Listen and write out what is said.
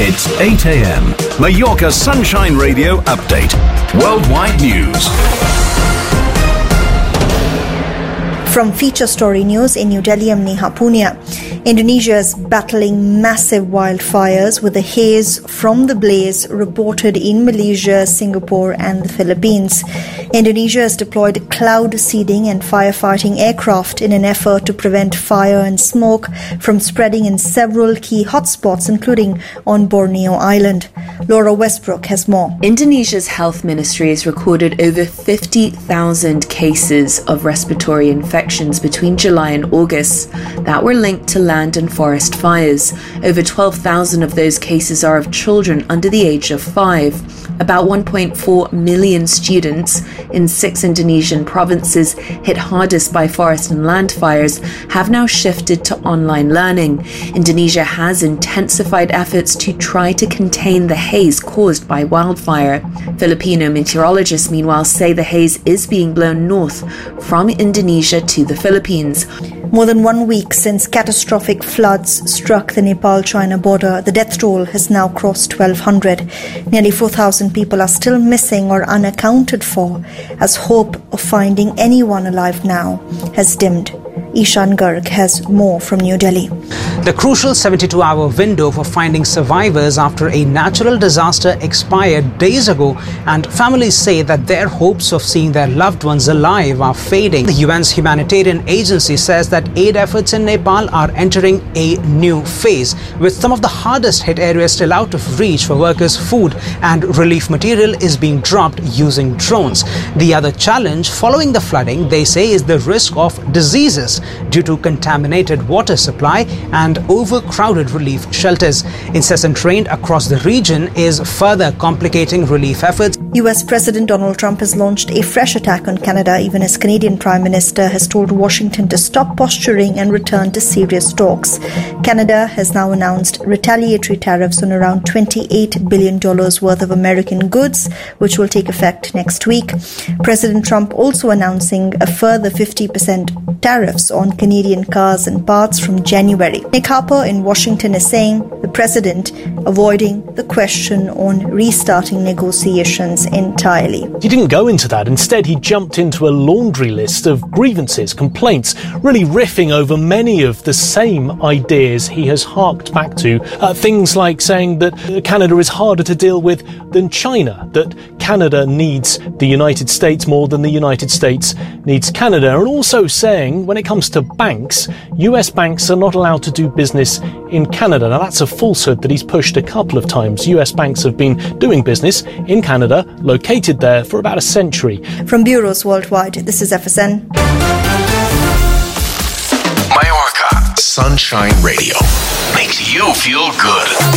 It's 8 a.m. Mallorca Sunshine Radio Update. Worldwide news. From Feature Story News in New Delhi, I'm Neha Punia. Indonesia is battling massive wildfires with the haze from the blaze reported in Malaysia, Singapore and the Philippines. Indonesia has deployed cloud seeding and firefighting aircraft in an effort to prevent fire and smoke from spreading in several key hotspots, including on Borneo Island. Laura Westbrook has more. Indonesia's health ministry has recorded over 50,000 cases of respiratory infections between July and August that were linked to land and forest fires. Over 12,000 of those cases are of children under the age of 5. About 1.4 million students in 6 Indonesian provinces hit hardest by forest and land fires have now shifted to online learning. Indonesia has intensified efforts to try to contain the haze caused by wildfire. Filipino meteorologists, meanwhile, say the haze is being blown north from Indonesia to the Philippines. More than 1 week since catastrophic floods struck the Nepal-China border, the death toll has now crossed 1,200. Nearly 4,000 people are still missing or unaccounted for, as hope of finding anyone alive now has dimmed. Ishan Garg has more from New Delhi. The crucial 72-hour window for finding survivors after a natural disaster expired days ago, and families say that their hopes of seeing their loved ones alive are fading. The UN's humanitarian agency says that aid efforts in Nepal are entering a new phase, with some of the hardest hit areas still out of reach for workers. Food and relief material is being dropped using drones. The other challenge following the flooding, they say, is the risk of diseases due to contaminated water supply and overcrowded relief shelters. Incessant rain across the region is further complicating relief efforts. US President Donald Trump has launched a fresh attack on Canada, even as Canadian Prime Minister has told Washington to stop posturing and return to serious talks. Canada has now announced retaliatory tariffs on around $28 billion worth of American goods, which will take effect next week. President Trump also announcing a further 50% tariffs on Canadian cars and parts from January. Nick Harper in Washington is saying the president avoiding the question on restarting negotiations entirely. He didn't go into that. Instead, he jumped into a laundry list of grievances, complaints, really riffing over many of the same ideas he has harked back to. Things like saying that Canada is harder to deal with than China, that Canada needs the United States more than the United States needs Canada, and also saying when it comes to banks, US banks are not allowed to do business in Canada. Now, that's a falsehood that he's pushed a couple of times. US banks have been doing business in Canada, located there for about a century. From bureaus worldwide, this is FSN. Mallorca Sunshine Radio makes you feel good.